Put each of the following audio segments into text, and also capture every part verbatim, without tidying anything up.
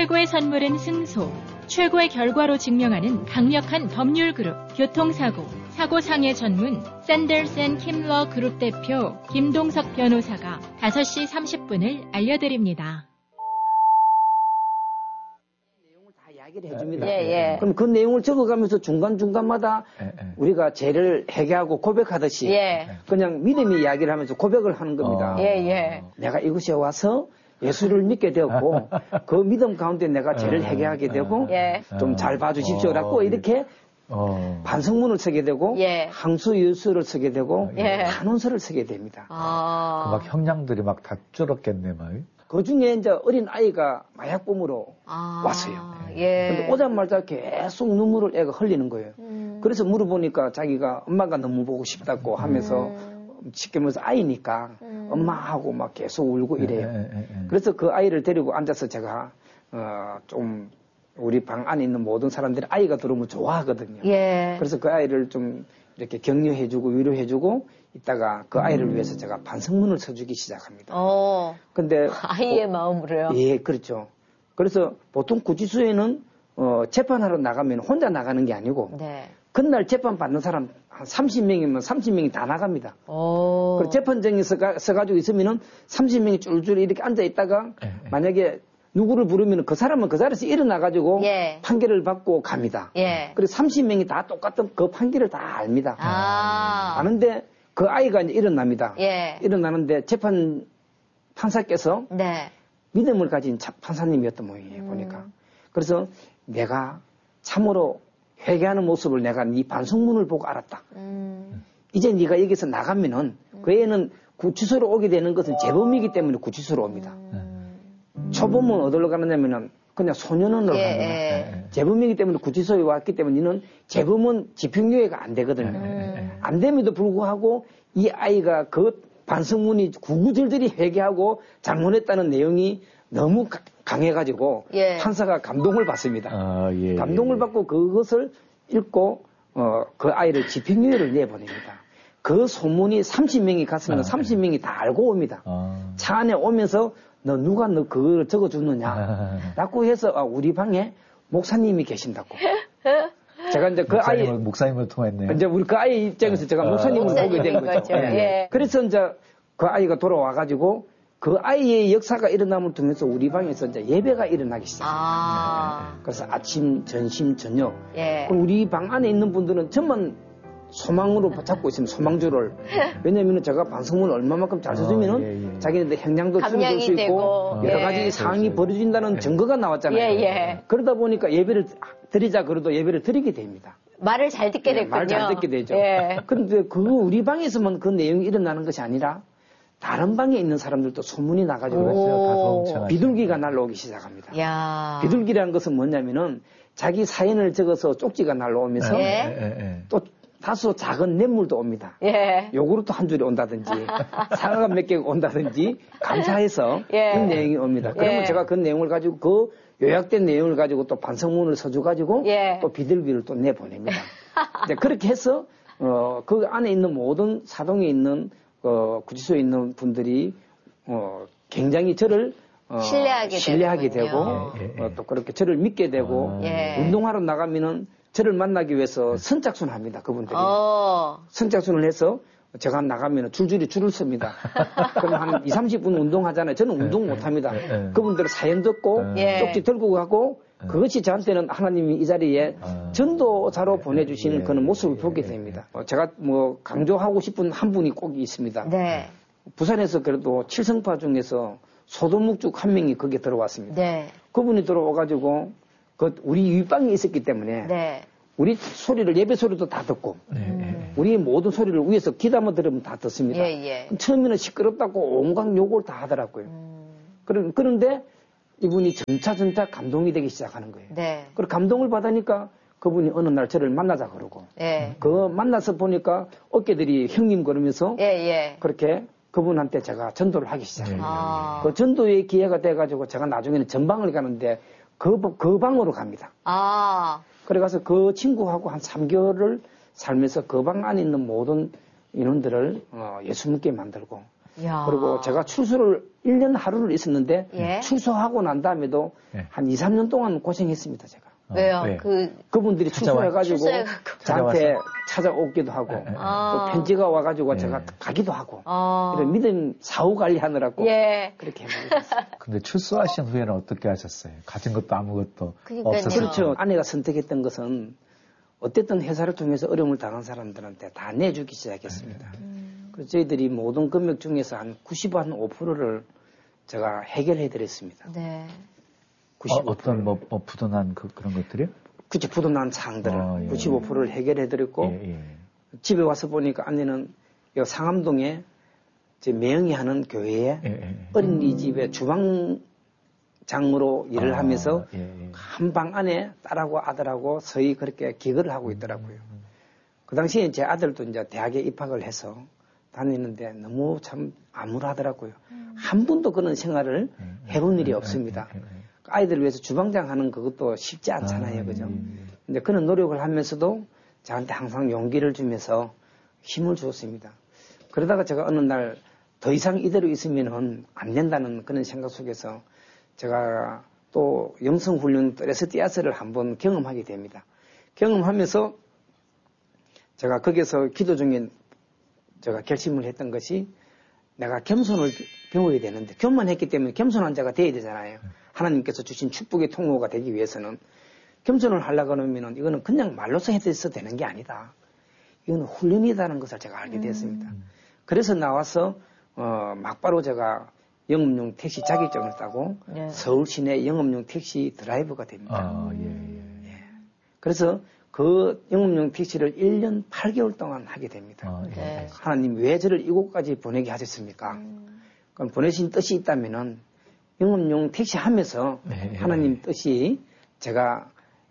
최고의 선물은 승소. 최고의 결과로 증명하는 강력한 법률 그룹 교통사고, 사고상해 전문 샌더스 앤 킴러 그룹 대표 김동석 변호사가 다섯 시 삼십 분을 알려드립니다. 내용을 다 이야기를 해줍니다. 예, 예. 그럼 그 내용을 적어가면서 중간중간마다 예, 예. 우리가 죄를 회개하고 고백하듯이 예. 그냥 믿음의 이야기를 하면서 고백을 하는 겁니다. 어. 예, 예. 내가 이곳에 와서 예수를 믿게 되었고 그 믿음 가운데 내가 죄를 회개하게 되고 예. 좀 잘 봐주십시오라고 어, 이렇게 어. 반성문을 쓰게 되고 예. 항소유서를 쓰게 되고 예. 탄원서를 쓰게 됩니다. 아. 그 막 형량들이 막 다 줄었겠네, 막. 그 중에 이제 어린 아이가 마약범으로 아. 왔어요. 예. 근데 오자마자 계속 눈물을 애가 흘리는 거예요. 음. 그래서 물어보니까 자기가 엄마가 너무 보고 싶다고 하면서 음. 쉽게 말해서 아이니까 음. 엄마하고 막 계속 울고 이래요. 에, 에, 에, 에. 그래서 그 아이를 데리고 앉아서 제가 어, 좀 우리 방 안에 있는 모든 사람들이 아이가 들어오면 좋아하거든요. 예. 그래서 그 아이를 좀 이렇게 격려해주고 위로해주고 이따가 그 아이를 음. 위해서 제가 반성문을 써주기 시작합니다. 어. 근데 아이의 어, 마음으로요. 예, 그렇죠. 그래서 보통 구치소에는 어, 재판하러 나가면 혼자 나가는 게 아니고 네. 그날 재판 받는 사람 한 삼십 명이면 삼십 명이 다 나갑니다. 그리고 재판정에 서가, 서가지고 있으면은 삼십 명이 줄줄 이렇게 앉아 있다가 네. 만약에 누구를 부르면 그 사람은 그 자리에서 일어나가지고 예. 판결을 받고 갑니다. 예. 그리고 삼십 명이 다 똑같은 그 판결을 다 압니다. 아. 아는데 그 아이가 이제 일어납니다. 예. 일어나는데 재판 판사께서 네. 믿음을 가진 판사님이었던 모양이에요. 음. 보니까. 그래서 내가 참으로 회개하는 모습을 내가 네 반성문을 보고 알았다. 음. 이제 네가 여기서 나가면은 음. 그 애는 구치소로 오게 되는 것은 재범이기 때문에 구치소로 옵니다. 음. 초범은 어디로 가느냐면은 그냥 소년원으로 예. 가는 거야. 재범이기 때문에 구치소에 왔기 때문에 너는 재범은 집행유예가 안 되거든요. 음. 안 됨에도 불구하고 이 아이가 그 반성문이 구구절절히 회개하고 잘못했다는 내용이 너무 가, 강해가지고 예. 판사가 감동을 받습니다. 아, 예, 감동을 예. 받고 그것을 읽고 어, 그 아이를 집행유예를 내보냅니다. 그 소문이 삼십 명이 갔으면 아, 삼십 명이 다 알고 옵니다. 아. 차 안에 오면서 너 누가 너 그걸 적어주느냐 아. 라고 해서 아, 우리 방에 목사님이 계신다고. 제가 이제 그 목사님을, 아이 목사님을 통했네요. 이제 우리 그 아이 입장에서 제가 목사님을 아, 보게 된 거죠. 예. 예. 그래서 이제 그 아이가 돌아와가지고 그 아이의 역사가 일어남을 통해서 우리 방에서 이제 예배가 일어나기 시작합니다. 아. 그래서 아침, 점심, 저녁. 예. 그럼 우리 방 안에 있는 분들은 전만 소망으로 잡고 있으면 소망주를. 왜냐면은 제가 반성문을 얼마만큼 잘 써주면은 어, 예, 예. 자기네들 형량도 줄여줄 수 있고 여러 가지 예. 상황이 벌어진다는 증거가 나왔잖아요. 예, 예. 그러다 보니까 예배를 드리자 그래도 예배를 드리게 됩니다. 말을 잘 듣게 됐군요. 말 잘 듣게 되죠. 예. 그런데 그 우리 방에서만 그 내용이 일어나는 것이 아니라 다른 방에 있는 사람들도 소문이 나가지고 비둘기가 날라오기 시작합니다. 야. 비둘기라는 것은 뭐냐면은 자기 사연을 적어서 쪽지가 날라오면서 예. 또 다소 작은 뇌물도 옵니다. 예. 요구르트 한 줄이 온다든지 사과가 몇 개가 온다든지 감사해서 예. 그 내용이 옵니다. 그러면 예. 제가 그 내용을 가지고 그 요약된 내용을 가지고 또 반성문을 써줘가지고 예. 또 비둘기를 또 내보냅니다. 이제 그렇게 해서 어, 그 안에 있는 모든 사동에 있는 어, 구치소에 있는 분들이 어, 굉장히 저를 어, 신뢰하게, 신뢰하게 되고 어, 또 그렇게 저를 믿게 되고 예. 운동하러 나가면은 저를 만나기 위해서 선착순 합니다. 그분들이. 어. 선착순을 해서 제가 나가면 줄줄이 줄을 섭니다. 그럼 한 이삼십 분 운동하잖아요. 저는 운동 못 합니다. 그분들은 사연 듣고 예. 쪽지 들고 가고 그것이 저한테는 하나님이 이 자리에 전도자로 보내주시는 그런 모습을 보게 됩니다. 제가 뭐 강조하고 싶은 한 분이 꼭 있습니다. 네. 부산에서 그래도 칠성파 중에서 소도묵죽 한 명이 거기에 들어왔습니다. 네. 그분이 들어와가지고 그 우리 윗방에 있었기 때문에 네. 우리 소리를 예배 소리도 다 듣고 음. 우리 모든 소리를 위에서 귀담아 들으면 다 듣습니다. 예, 예. 처음에는 시끄럽다고 온갖 욕을 다 하더라고요. 음. 그런, 그런데 이분이 점차 점차 감동이 되기 시작하는 거예요. 네. 그리고 감동을 받으니까 그분이 어느 날 저를 만나자 그러고 예. 그 만나서 보니까 어깨들이 형님 그러면서 예, 예. 그렇게 그분한테 제가 전도를 하기 시작합니다. 아. 그 전도의 기회가 돼가지고 제가 나중에는 전방을 가는데 그, 그 방으로 갑니다. 아. 그래 가서 그 친구하고 한 삼 개월을 살면서 그 방 안에 있는 모든 인원들을 어, 예수 믿게 만들고 야. 그리고 제가 출소를 일 년 하루를 있었는데 예? 출소하고 난 다음에도 예. 한 이, 삼 년 동안 고생했습니다, 제가. 왜요? 왜? 그 그분들이 출소해가지고 저한테 찾아오기도 하고 예, 예. 아. 또 편지가 와가지고 예. 제가 가기도 하고 아. 이런 믿음 사후 관리하느라고 예. 그렇게 해버렸어요. 근데 출소하신 후에는 어떻게 하셨어요? 가진 것도 아무것도 그러니까요. 없었어요. 그렇죠. 아내가 선택했던 것은 어쨌든 회사를 통해서 어려움을 당한 사람들한테 다 내주기 시작했습니다. 음. 그래서 저희들이 모든 금액 중에서 한 구십오 퍼센트를 제가 해결해 드렸습니다. 네. 어, 어떤 뭐, 뭐 부도난 그, 그런 것들이요? 그치, 부도난 사항들을 어, 예. 구십오 퍼센트를 해결해 드렸고 예, 예. 집에 와서 보니까 아내는 여기 상암동에 제 매형이 하는 교회에 예, 예. 어린이집에 주방장으로 일을 아, 하면서 예, 예. 한 방 안에 딸하고 아들하고 서희 그렇게 기거를 하고 있더라고요. 음. 그 당시에 제 아들도 이제 대학에 입학을 해서 다니는데 너무 참 암울하더라고요. 음. 한 번도 그런 생활을 음, 해본 음, 일이 음, 없습니다. 음, 음, 아이들을 위해서 주방장 하는 그것도 쉽지 않잖아요. 아, 그죠? 음. 근데 그런 노력을 하면서도 저한테 항상 용기를 주면서 힘을 주었습니다. 그러다가 제가 어느 날 더 이상 이대로 있으면은 안 된다는 그런 생각 속에서 제가 또 영성훈련 트레스티아스를 한번 경험하게 됩니다. 경험하면서 제가 거기서 기도 중에 제가 결심을 했던 것이 내가 겸손을 배워야 되는데 겸손했기 때문에 겸손한 자가 되어야 되잖아요. 하나님께서 주신 축복의 통로가 되기 위해서는 겸손을 하려고 하면 이거는 그냥 말로서 해서 되는 게 아니다. 이거는 훈련이라는 것을 제가 알게 됐습니다. 음. 그래서 나와서 어, 막바로 제가 영업용 택시 자격증을 따고 네. 서울 시내 영업용 택시 드라이버가 됩니다. 아, 예, 예. 예. 그래서 그 영업용 택시를 일 년 팔 개월 동안 하게 됩니다. 아, 예. 네. 하나님 왜 저를 이곳까지 보내게 하셨습니까? 음. 그럼 보내신 뜻이 있다면은 영업용 택시 하면서 네. 하나님 뜻이 제가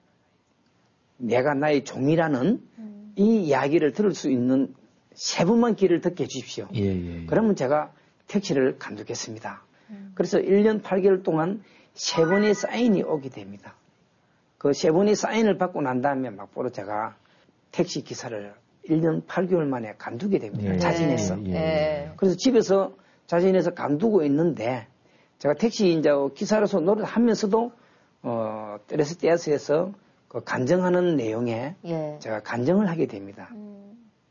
내가 나의 종이라는 음. 이 이야기를 들을 수 있는 세 번만 기회를 듣게 해주십시오. 예, 예, 예. 그러면 제가 택시를 감독했습니다. 음. 그래서 일 년 팔 개월 동안 세 번의 사인이 오게 됩니다. 그 세 번의 사인을 받고 난 다음에 막바로 제가 택시 기사를 일 년 팔 개월 만에 감두게 됩니다. 예, 자진해서. 예, 예. 예. 그래서 집에서 자진해서 감두고 있는데 제가 택시 이제 기사로서 노릇하면서도 어, 테레스티아스에서 그 간증하는 내용에 예. 제가 간증을 하게 됩니다. 음.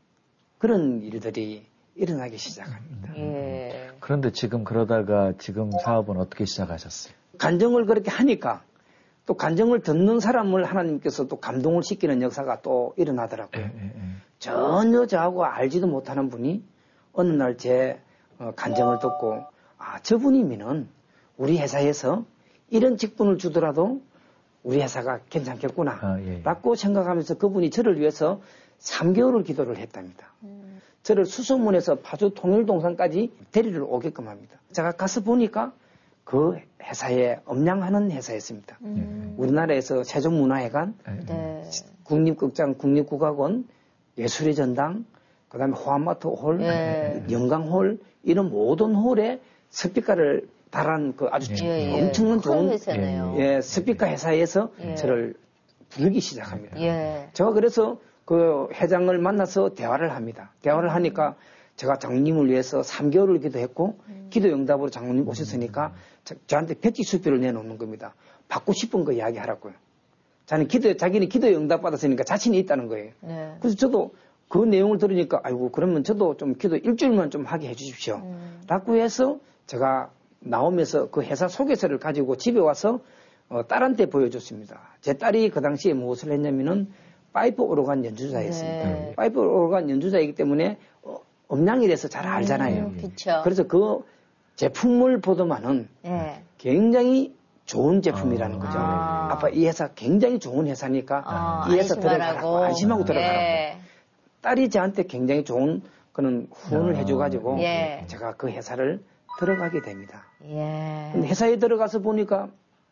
그런 일들이 일어나기 시작합니다. 예. 그런데 지금 그러다가 지금 사업은 어떻게 시작하셨어요? 간증을 그렇게 하니까 또 간증을 듣는 사람을 하나님께서 또 감동을 시키는 역사가 또 일어나더라고요. 예, 예, 예. 전혀 저하고 알지도 못하는 분이 어느 날 제 간증을 듣고 아 저분이면은 우리 회사에서 이런 직분을 주더라도 우리 회사가 괜찮겠구나 아, 예, 예. 라고 생각하면서 그분이 저를 위해서 삼 개월을 기도를 했답니다. 음. 저를 수소문에서 파주 통일동산까지 데리러 오게끔 합니다. 제가 가서 보니까 그 회사에 업량하는 회사였습니다. 음. 우리나라에서 세종문화회관, 예, 예. 네. 국립극장, 국립국악원, 예술의 전당, 그 다음에 호암마트 홀, 예. 영광홀, 이런 모든 홀에 스피커를 달한 그 아주 예, 예. 엄청난 큰 좋은 회사네요. 예, 스피커 회사에서 예. 저를 부르기 시작합니다. 예. 제가 그래서 그 회장을 만나서 대화를 합니다. 대화를 하니까 제가 장로님을 위해서 삼 개월을 기도했고 음. 기도 응답으로 장로님 오셨으니까 저, 저한테 백지 수표를 내놓는 겁니다. 받고 싶은 거 이야기하라고요. 자는 기도, 자기는 기도 응답 받았으니까 자신이 있다는 거예요. 네. 그래서 저도 그 내용을 들으니까 아이고 그러면 저도 좀 기도 일주일만 좀 하게 해주십시오. 음. 라고 해서 제가 나오면서 그 회사 소개서를 가지고 집에 와서 어, 딸한테 보여줬습니다. 제 딸이 그 당시에 무엇을 했냐면은 파이프 오르간 연주자였습니다. 네. 파이프 오르간 연주자이기 때문에 어, 음량이라서 잘 알잖아요. 음, 그쵸. 그래서 그 제품을 보더만은 예. 굉장히 좋은 제품이라는 아. 거죠. 아. 아빠 이 회사 굉장히 좋은 회사니까 아, 이 회사 안심하라고. 들어가라고 안심하고 들어가라고. 예. 딸이 저한테 굉장히 좋은 그런 후원을 아. 해줘가지고 예. 제가 그 회사를 들어가게 됩니다. 예. 근데 회사에 들어가서 보니까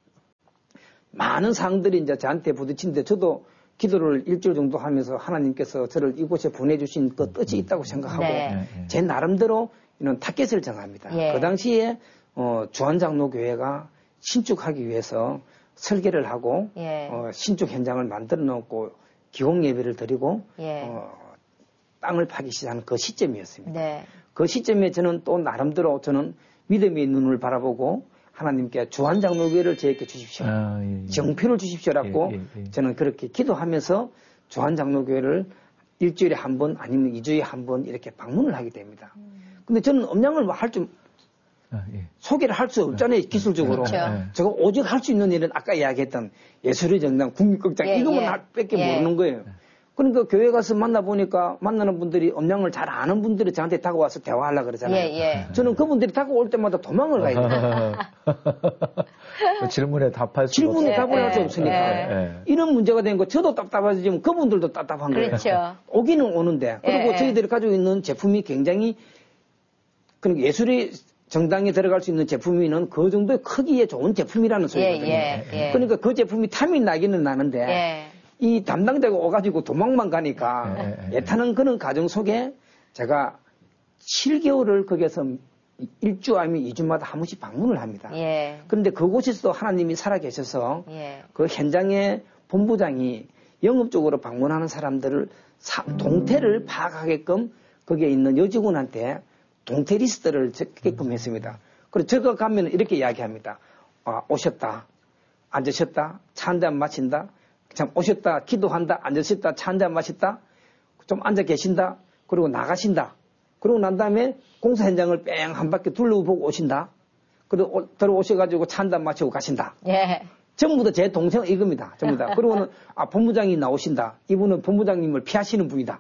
많은 상들이 이제 저한테 부딪히는데 저도 기도를 일주일 정도 하면서 하나님께서 저를 이곳에 보내주신 그 뜻이 있다고 생각하고 네. 제 나름대로 이런 타겟을 정합니다. 예. 그 당시에 어, 주한장로교회가 신축하기 위해서 설계를 하고 예. 어, 신축 현장을 만들어 놓고 기공 예배를 드리고 예. 어, 땅을 파기 시작한 그 시점이었습니다. 네. 그 시점에 저는 또 나름대로 저는 믿음의 눈을 바라보고 하나님께 주한장로교회를 저에게 주십시오. 아, 예, 예. 정표를 주십시오라고 예, 예, 예. 저는 그렇게 기도하면서 주한장로교회를 일주일에 한 번 아니면 이주에 한 번 이렇게 방문을 하게 됩니다. 근데 저는 음양을 할 줄 아, 예. 소개를 할 수 없잖아요. 예, 기술적으로. 그렇죠. 제가 오직 할 수 있는 일은 아까 이야기했던 예술의 정당, 국립극장 예, 이것만 예. 할 밖에 예. 모르는 거예요. 그러니까 교회 가서 만나보니까 만나는 분들이 음양을 잘 아는 분들이 저한테 다가와서 대화하려고 그러잖아요. 예, 예. 저는 그분들이 다가올 때마다 도망을 가야 돼요. 질문에 답할 수 질문에 없... 답을 할 수 없으니까. 예, 예. 이런 문제가 된 거 저도 답답하지만 그분들도 답답한 거예요. 그렇죠. 오기는 오는데. 그리고 예, 저희들이 가지고 있는 제품이 굉장히 그러니까 예술의 정당에 들어갈 수 있는 제품이는 그 정도의 크기에 좋은 제품이라는 소리거든요. 예, 예, 예. 그러니까 그 제품이 탐이 나기는 나는데 예. 이 담당자가 와가지고 도망만 가니까 예, 예, 예. 애타는 그런 과정 속에 제가 칠 개월을 거기에서 일 주 아니면 이 주마다 한 번씩 방문을 합니다. 예. 그런데 그곳에서도 하나님이 살아계셔서 예. 그 현장의 본부장이 영업적으로 방문하는 사람들을 사, 동태를 파악하게끔 거기에 있는 여직원한테 동태 리스트를 적게끔 했습니다. 그리고 제가 가면 이렇게 이야기합니다. 아, 오셨다, 앉으셨다, 차 한잔 마신다, 참 오셨다, 기도한다, 앉으셨다, 차 한잔 마셨다, 좀 앉아 계신다, 그리고 나가신다. 그러고 난 다음에 공사 현장을 뺑 한 바퀴 둘러보고 오신다. 그리고 들어오셔가지고 차 한잔 마시고 가신다. 예. 전부 다 제 동생 이겁니다. 전부 다. 그러고는 아 본부장이 나오신다. 이분은 본부장님을 피하시는 분이다.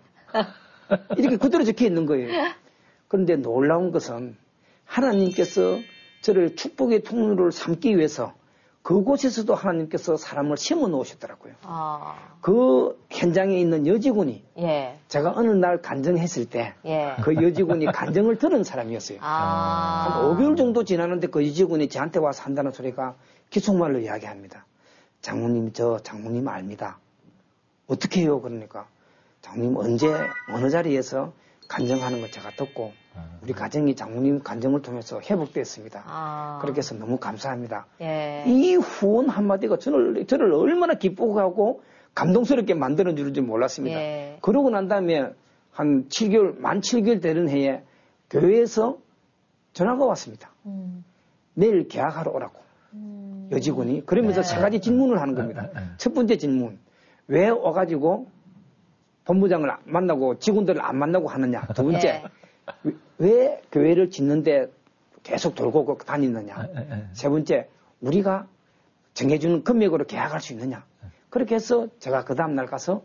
이렇게 그대로 적혀 있는 거예요. 그런데 놀라운 것은 하나님께서 저를 축복의 통로를 삼기 위해서 그곳에서도 하나님께서 사람을 심어 놓으셨더라고요. 아. 그 현장에 있는 여직원이 예. 제가 어느 날 간증했을 때 그 예. 여직원이 간증을 들은 사람이었어요. 아. 한 오 개월 정도 지났는데 그 여직원이 저한테 와서 한다는 소리가 기속말로 이야기합니다. 장모님, 저 장모님 압니다. 어떻게 해요? 그러니까 장모님 언제 어느 자리에서 간증하는 걸 제가 듣고 우리 가정이 장모님 간증을 통해서 회복됐습니다. 아. 그렇게 해서 너무 감사합니다. 예. 이 후원 한마디가 저를, 저를 얼마나 기쁘고 하고 감동스럽게 만드는 줄인지 몰랐습니다. 예. 그러고 난 다음에 한 칠 개월, 만 칠 개월 되는 해에 교회에서 전화가 왔습니다. 음. 내일 계약하러 오라고. 음. 여직원이. 그러면서 예. 세 가지 질문을 하는 겁니다. 첫 번째 질문. 왜 와가지고 본부장을 만나고 직원들을 안 만나고 하느냐. 두 번째. 예. 왜, 왜 교회를 짓는데 계속 돌고 다니느냐. 세 번째. 우리가 정해주는 금액으로 계약할 수 있느냐. 그렇게 해서 제가 그 다음날 가서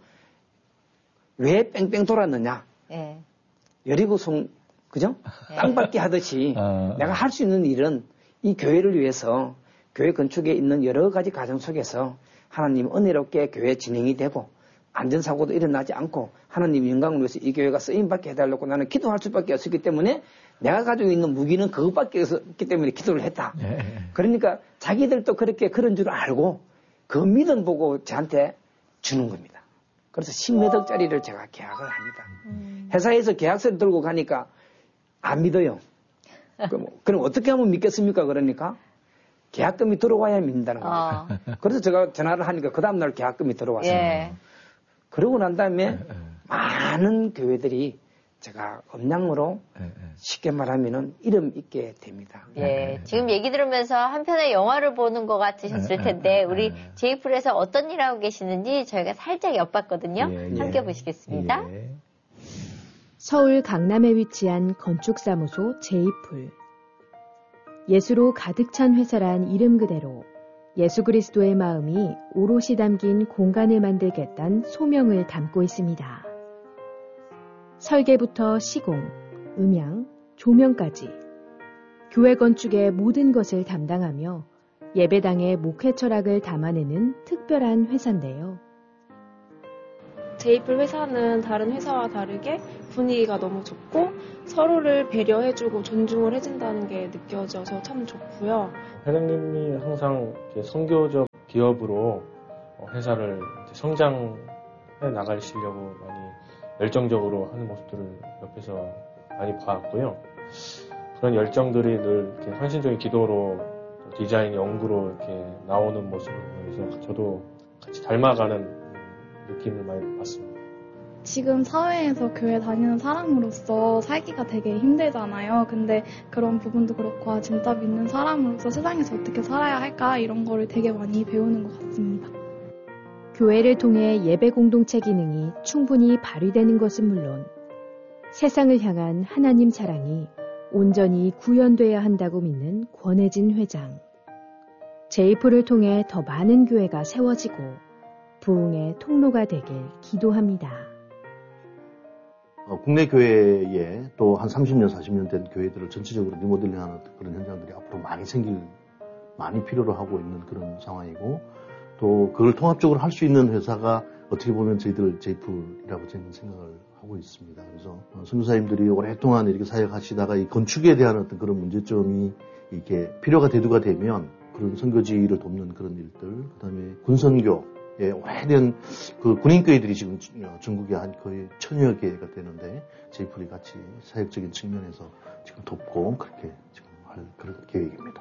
왜 뺑뺑 돌았느냐. 예. 여리고송, 그죠? 예. 땅밟기 하듯이 어, 내가 할 수 있는 일은 이 교회를 위해서 교회 건축에 있는 여러 가지 과정 속에서 하나님 은혜롭게 교회 진행이 되고 안전사고도 일어나지 않고 하나님 영광을 위해서 이 교회가 쓰임받게 해달라고 나는 기도할 수밖에 없었기 때문에 내가 가지고 있는 무기는 그것밖에 없기 때문에 기도를 했다. 예. 그러니까 자기들도 그렇게 그런 줄 알고 그 믿음 보고 저한테 주는 겁니다. 그래서 십몇 억짜리를 제가 계약을 합니다. 음. 회사에서 계약서를 들고 가니까 안 믿어요. 그럼, 그럼 어떻게 하면 믿겠습니까? 그러니까 계약금이 들어와야 믿는다는 겁니다. 어. 그래서 제가 전화를 하니까 그 다음날 계약금이 들어왔어요. 예. 그러고 난 다음에 에, 에. 많은 교회들이 제가 음양으로 에, 에. 쉽게 말하면은 이름 있게 됩니다. 예, 지금 얘기 들으면서 한편의 영화를 보는 것 같으셨을 텐데 우리 제이풀에서 어떤 일 하고 계시는지 저희가 살짝 엿봤거든요. 예, 예. 함께 보시겠습니다. 예. 서울 강남에 위치한 건축사무소 제이풀. 예수로 가득 찬 회사란 이름 그대로 예수 그리스도의 마음이 오롯이 담긴 공간을 만들겠다는 소명을 담고 있습니다. 설계부터 시공, 음향, 조명까지 교회 건축의 모든 것을 담당하며 예배당의 목회 철학을 담아내는 특별한 회사인데요. 제이풀 회사는 다른 회사와 다르게 분위기가 너무 좋고 서로를 배려해주고 존중을 해준다는 게 느껴져서 참 좋고요. 회장님이 항상 선교적 기업으로 회사를 성장해 나가시려고 많이 열정적으로 하는 모습들을 옆에서 많이 봐왔고요. 그런 열정들이 늘 이렇게 헌신적인 기도로 디자인 연구로 이렇게 나오는 모습을 보면서 저도 같이 닮아가는 느낌을 많이 받습니다. 지금 사회에서 교회 다니는 사람으로서 살기가 되게 힘들잖아요. 근데 그런 부분도 그렇고 아, 진짜 믿는 사람으로서 세상에서 어떻게 살아야 할까 이런 거를 되게 많이 배우는 것 같습니다. 교회를 통해 예배 공동체 기능이 충분히 발휘되는 것은 물론 세상을 향한 하나님 사랑이 온전히 구현돼야 한다고 믿는 권혜진 회장. 제이프를 통해 더 많은 교회가 세워지고 부흥의 통로가 되길 기도합니다. 어, 국내 교회에 또 한 삼십 년, 사십 년 된 교회들을 전체적으로 리모델링하는 그런 현장들이 앞으로 많이 생길, 많이 필요로 하고 있는 그런 상황이고 또 그걸 통합적으로 할 수 있는 회사가 어떻게 보면 저희들 제이프이라고 저는 생각을 하고 있습니다. 그래서 어, 선교사님들이 오랫동안 이렇게 사역하시다가 이 건축에 대한 어떤 그런 문제점이 이렇게 필요가 대두가 되면 그런 선교지를 돕는 그런 일들, 그 다음에 군선교에 오래된 그 군인교회들이 지금 전국에 한 거의 천여 개가 되는데 제이프이 같이 사역적인 측면에서 지금 돕고 그렇게 지금 할 그런 계획입니다.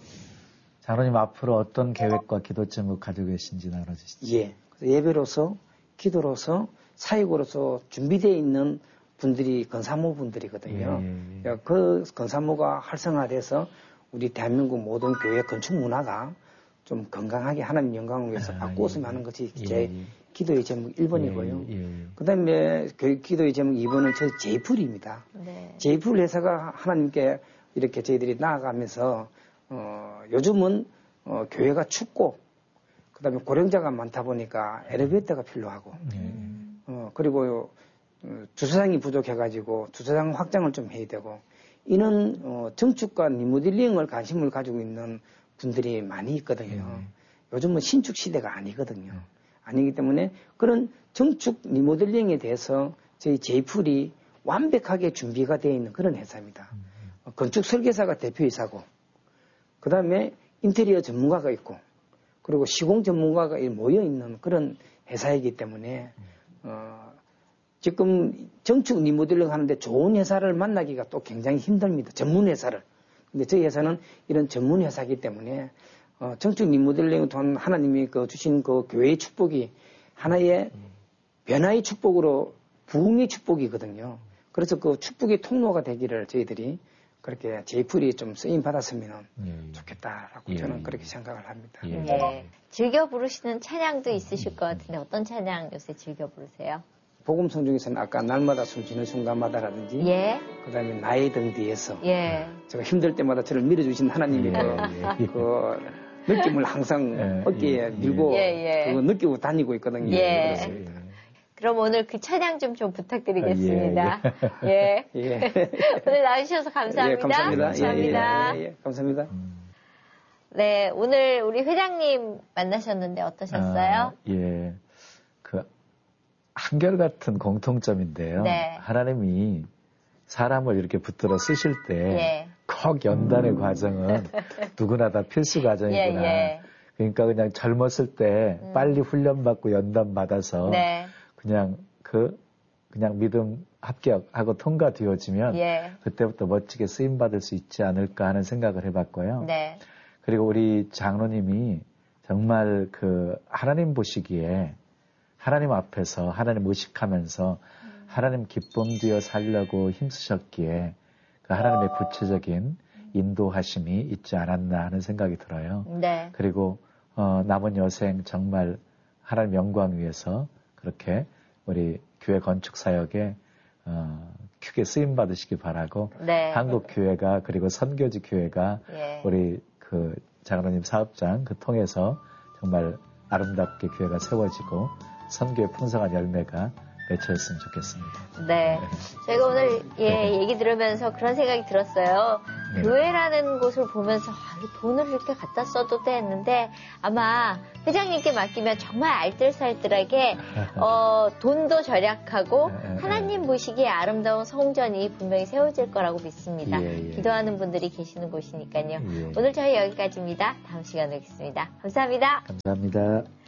장로님 앞으로 어떤 계획과 기도 제목 가지고 계신지 나눠주시죠. 예. 예배로서, 기도로서, 사역으로서 준비되어 있는 분들이 건사모 분들이거든요. 예, 예. 그 건사모가 활성화돼서 우리 대한민국 모든 교회 건축 문화가 좀 건강하게 하나님 영광을 위해서 아, 바꾸었으면 예, 하는 것이 제 예, 기도의 제목 일 번이고요. 예, 예. 그 다음에 기도의 제목 이 번은 저 제이풀입니다. 네. 제이풀 회사가 하나님께 이렇게 저희들이 나아가면서 어, 요즘은 어, 교회가 춥고 그 다음에 고령자가 많다 보니까 엘리베이터가 필요하고 음. 어, 그리고 어, 주차장이 부족해가지고 주차장 확장을 좀 해야 되고 이는 어, 정축과 리모델링을 관심을 가지고 있는 분들이 많이 있거든요. 음. 요즘은 신축 시대가 아니거든요. 음. 아니기 때문에 그런 정축 리모델링에 대해서 저희 제이풀이 완벽하게 준비가 되어 있는 그런 회사입니다. 음. 어, 건축 설계사가 대표이사고 그 다음에 인테리어 전문가가 있고 그리고 시공 전문가가 모여있는 그런 회사이기 때문에 어, 지금 정축 리모델링 하는데 좋은 회사를 만나기가 또 굉장히 힘듭니다. 전문 회사를. 근데 저희 회사는 이런 전문 회사이기 때문에 어, 정축 리모델링을 통한 하나님이 그 주신 그 교회의 축복이 하나의 변화의 축복으로 부흥의 축복이거든요. 그래서 그 축복의 통로가 되기를 저희들이 그렇게 제이풀이 좀 쓰임 받았으면 예, 좋겠다라고 예, 저는 그렇게 생각을 합니다. 예. 네. 즐겨 부르시는 찬양도 있으실 것 같은데 어떤 찬양 요새 즐겨 부르세요? 복음성 중에서는 아까 날마다 숨쉬는 순간마다라든지 예. 그다음에 나의 등 뒤에서 예. 제가 힘들 때마다 저를 밀어주신 하나님이 예. 그, 그 느낌을 항상 예. 어깨에 밀고 예. 그거 느끼고 다니고 있거든요. 예. 그렇습니다. 그럼 오늘 그 찬양 좀, 좀 부탁드리겠습니다. 예. 예. 예. 오늘 나와주셔서 감사합니다. 예, 감사합니다. 감사합니다. 예, 예, 예, 감사합니다. 네, 오늘 우리 회장님 만나셨는데 어떠셨어요? 아, 예. 그, 한결같은 공통점인데요. 네. 하나님이 사람을 이렇게 붙들어 쓰실 때 꼭 예. 연단의 과정은 누구나 다 필수 과정이구나. 예, 예. 그러니까 그냥 젊었을 때 음. 빨리 훈련받고 연단받아서 네. 그냥 그 그냥 믿음 합격하고 통과되어지면 예. 그때부터 멋지게 쓰임 받을 수 있지 않을까 하는 생각을 해봤고요. 네. 그리고 우리 장로님이 정말 그 하나님 보시기에 하나님 앞에서 하나님 의식하면서 음. 하나님 기쁨 되어 살려고 힘쓰셨기에 그 하나님의 구체적인 인도하심이 있지 않았나 하는 생각이 들어요. 네. 그리고 어, 남은 여생 정말 하나님 영광 위해서 그렇게 우리 교회 건축 사역에 어, 크게 쓰임 받으시기 바라고 네. 한국 교회가 그리고 선교지 교회가 예. 우리 그 장로님 사업장 그 통해서 정말 아름답게 교회가 세워지고 선교의 풍성한 열매가 맺혀졌으면 좋겠습니다. 네. 저희가 오늘 예, 얘기 들으면서 그런 생각이 들었어요. 네. 교회라는 곳을 보면서 아, 돈을 이렇게 갖다 써도 돼 했는데 아마 회장님께 맡기면 정말 알뜰살뜰하게 어, 돈도 절약하고 하나님 보시기에 아름다운 성전이 분명히 세워질 거라고 믿습니다. 예, 예. 기도하는 분들이 계시는 곳이니까요. 예. 오늘 저희 여기까지입니다. 다음 시간에 뵙겠습니다. 감사합니다. 감사합니다.